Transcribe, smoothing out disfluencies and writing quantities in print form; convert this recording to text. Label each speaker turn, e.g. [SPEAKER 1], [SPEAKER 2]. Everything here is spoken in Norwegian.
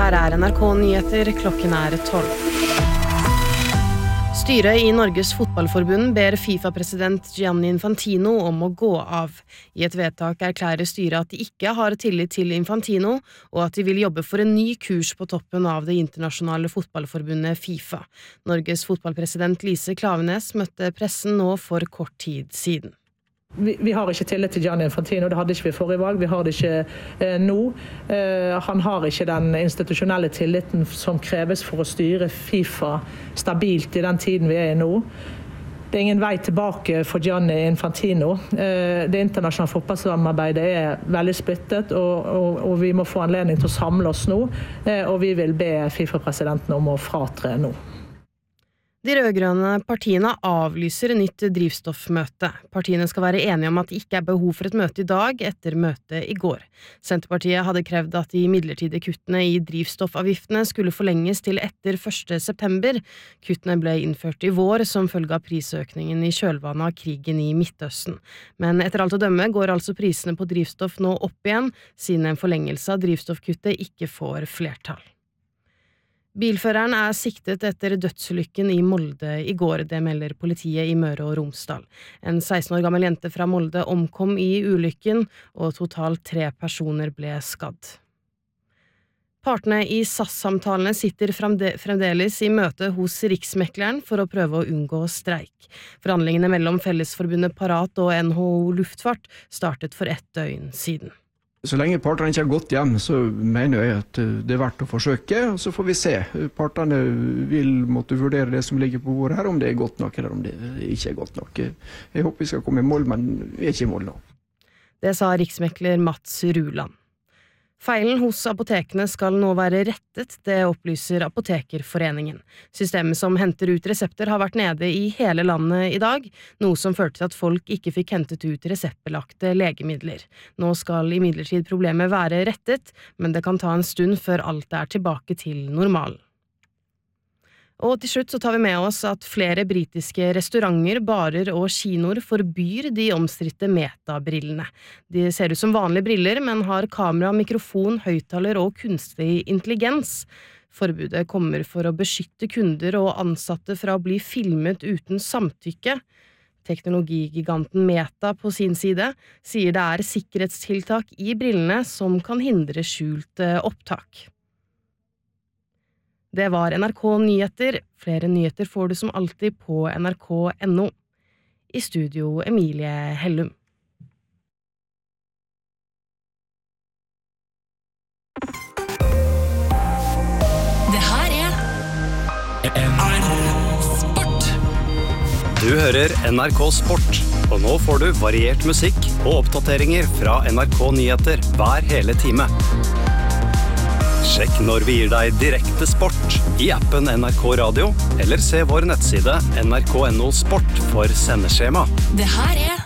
[SPEAKER 1] Her NRK Nyheter, klokken 12. Styret i Norges fotballforbund ber FIFA-president Gianni Infantino om å gå av. I et vedtak erklærer styret at de ikke har tillit til Infantino, og at de vil jobbe for en ny kurs på toppen av det internasjonale fotballforbundet FIFA. Norges fotballpresident Lise Klaveness møtte pressen nå for kort tid siden.
[SPEAKER 2] Vi har ikke tillit til Gianni Infantino, det hadde ikke vi forrige valg, vi har det ikke nå. Han har ikke den institusjonelle tilliten som kreves for å styre FIFA stabilt i den tiden vi i nå. Det ingen vei tilbake for Gianni Infantino. Det internasjonale fotballsamarbeidet veldig splittet, og vi må få anledning til å samle oss nå, og vi vil be FIFA-presidenten om å fratre nå.
[SPEAKER 1] De rødgrønne partiene avlyser nytt drivstoffmøte. Partiene skal være enige om at det ikke behov for et møte i dag etter møtet i går. Senterpartiet hadde krevd at de midlertidige kuttene i drivstoffavgiftene skulle forlenges til etter 1. september. Kuttene ble innført i vår som følge av prisøkningen i kjølvannet av krigen i Midtøsten. Men etter alt å dømme går altså prisene på drivstoff nå opp igjen, siden en forlengelse av drivstoffkuttet ikke får flertall. Bilføreren siktet etter dødsulykken i Molde i går, det melder politiet i Møre og Romsdal. En 16 år gammel jente fra Molde omkom i ulykken, og totalt 3 personer ble skadd. Partene i SAS-samtalene sitter fremdeles i møte hos Riksmekleren for å prøve å unngå streik. Forhandlingene mellom Fellesforbundet Parat og NHO Luftfart startet for 1 døgn siden.
[SPEAKER 3] Så lenge partene ikke har gått hjem, så mener jeg at det verdt å forsøke, og så får vi se. Partene vil måtte vurdere det som ligger på bordet her, om det godt nok eller om det ikke godt nok. Jeg håper vi skal komme i mål, men vi ikke i mål nå.
[SPEAKER 1] Det sa riksmekler Mats Ruland. Feilen hos apotekene skal nå være rettet, det opplyser Apotekerforeningen. Systemet som henter ut resepter har vært nede i hele landet i dag, noe som førte til at folk ikke fikk hentet ut reseptbelagte legemidler. Nå skal imidlertid problemet være rettet, men det kan ta en stund før alt tilbake til normalen. Og til slutt så tar vi med oss at flere britiske restauranter, barer og kinoer forbyr de omstridte Meta-brillene. De ser ut som vanlige briller, men har kamera, mikrofon, høyttaler og kunstig intelligens. Forbudet kommer for å beskytte kunder og ansatte fra å bli filmet uten samtykke. Teknologigiganten Meta på sin side sier det sikkerhetstiltak i brillene som kan hindre skjult opptak. Det var NRK Nyheter. Flere nyheter får du som alltid på nrk.no. I studio Emilie Hellum.
[SPEAKER 4] Det her Sport.
[SPEAKER 5] Du hører NRK Sport, og nå får du variert musikk og oppdateringer fra NRK Nyheter hver hele time. Sjekk når vi gir deg direkte sport i appen NRK Radio, eller se vår nettside nrk.no sport for sendeskjema.
[SPEAKER 4] Det her